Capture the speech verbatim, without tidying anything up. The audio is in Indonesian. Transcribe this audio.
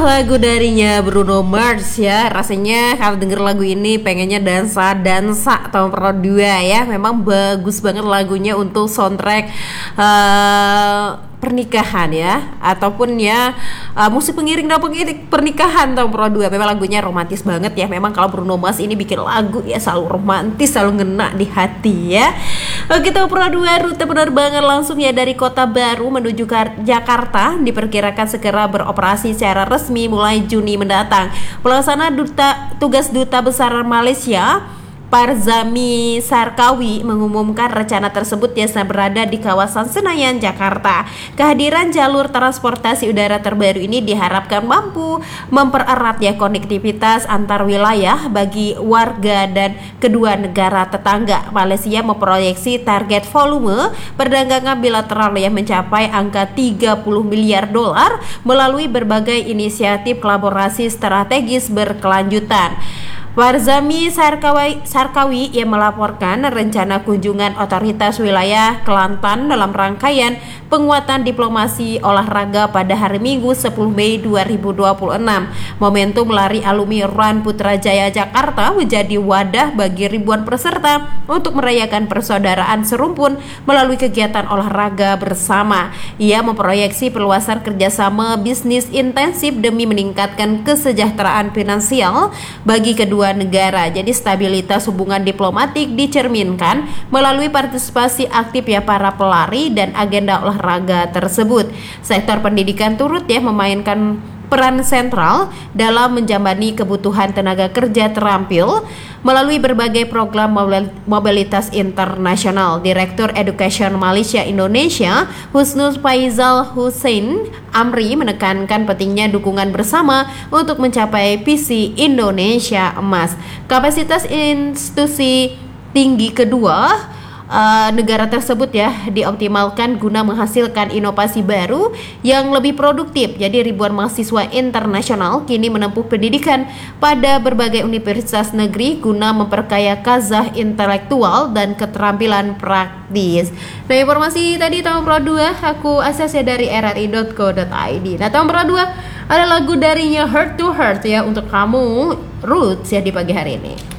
lagu darinya Bruno Mars ya. Rasanya kalau denger lagu ini pengennya dansa-dansa tahun pro dua ya. Memang bagus banget lagunya untuk soundtrack uh, pernikahan ya, ataupun ya uh, musik pengiring dan pengiring pernikahan tahun pro dua. Memang lagunya romantis banget ya. Memang kalau Bruno Mars ini bikin lagu ya selalu romantis, selalu ngena di hati ya. Oke, tahun pro dua rute penerbangan langsung ya dari Kota Baru menuju Jakarta diperkirakan segera beroperasi secara resmi mulai Juni mendatang. Pelaksana duta tugas Duta Besar Malaysia Parzami Sarkawi mengumumkan rencana tersebut biasa berada di kawasan Senayan, Jakarta. Kehadiran jalur transportasi udara terbaru ini diharapkan mampu mempererat ya konektivitas antar wilayah bagi warga dan kedua negara tetangga. Malaysia memproyeksi target volume perdagangan bilateral yang mencapai angka tiga puluh miliar dolar melalui berbagai inisiatif kolaborasi strategis berkelanjutan. Parzami Sarkawi, Sarkawi yang melaporkan rencana kunjungan otoritas wilayah Kelantan dalam rangkaian penguatan diplomasi olahraga pada hari Minggu sepuluh Mei dua ribu dua puluh enam. Momentum lari alumni Run Putrajaya Jakarta menjadi wadah bagi ribuan peserta untuk merayakan persaudaraan serumpun melalui kegiatan olahraga bersama. Ia memproyeksi perluasan kerjasama bisnis intensif demi meningkatkan kesejahteraan finansial bagi kedua negara. Jadi stabilitas hubungan diplomatik dicerminkan melalui partisipasi aktif ya para pelari dan agenda olahraga tersebut. Sektor pendidikan turut ya memainkan peran sentral dalam menjambangi kebutuhan tenaga kerja terampil melalui berbagai program mobilitas internasional. Direktur Education Malaysia Indonesia Husnul Faizal Hussein Amri menekankan pentingnya dukungan bersama untuk mencapai visi Indonesia Emas. Kapasitas institusi tinggi kedua Uh, negara tersebut ya dioptimalkan guna menghasilkan inovasi baru yang lebih produktif. Jadi ribuan mahasiswa internasional kini menempuh pendidikan pada berbagai universitas negeri guna memperkaya kazah intelektual dan keterampilan praktis. Nah, informasi tadi tahun pro dua aku akses ya dari r r i dot co dot i d. Nah, tahun pro dua ada lagu darinya Heart to Heart ya untuk kamu Roots ya di pagi hari ini.